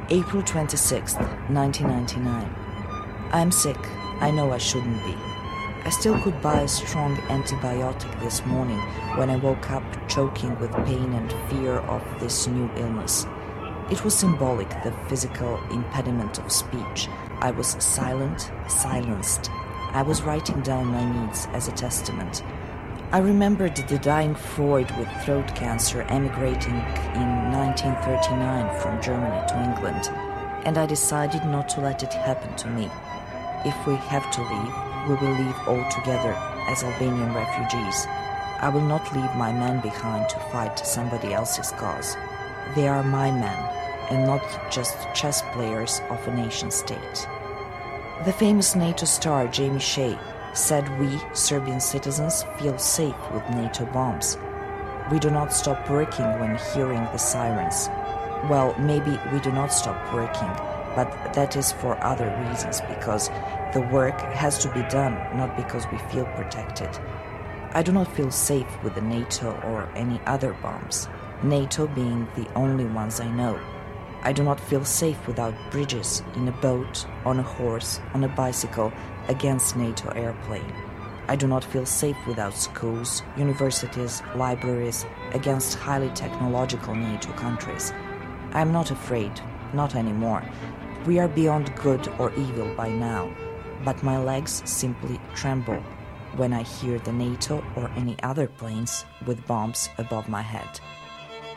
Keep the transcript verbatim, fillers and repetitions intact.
April twenty-sixth, nineteen ninety-nine. I'm sick. I know I shouldn't be. I still could buy a strong antibiotic this morning when I woke up choking with pain and fear of this new illness. It was symbolic, the physical impediment of speech. I was silent, silenced. I was writing down my needs as a testament. I remembered the dying Freud with throat cancer emigrating in nineteen thirty-nine from Germany to England, and I decided not to let it happen to me. If we have to leave, we will leave all together as Albanian refugees. I will not leave my men behind to fight somebody else's cause. They are my men, and not just chess players of a nation-state. The famous NATO star Jamie Shea said we, Serbian citizens, feel safe with NATO bombs. We do not stop working when hearing the sirens. Well, maybe we do not stop working, but that is for other reasons, because the work has to be done, not because we feel protected. I do not feel safe with the NATO or any other bombs, NATO being the only ones I know. I do not feel safe without bridges, in a boat, on a horse, on a bicycle, against NATO airplane. I do not feel safe without schools, universities, libraries, against highly technological NATO countries. I am not afraid, not anymore. We are beyond good or evil by now, but my legs simply tremble when I hear the NATO or any other planes with bombs above my head.